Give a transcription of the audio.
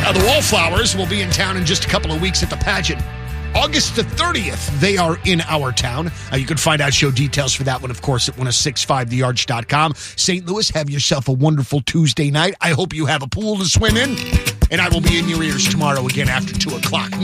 The Wallflowers will be in town in just a couple of weeks at the pageant. August the 30th, they are in our town. You can find out show details for that one, of course, at 1065thearch.com. St. Louis, have yourself a wonderful Tuesday night. I hope you have a pool to swim in. And I will be in your ears tomorrow again after 2 o'clock.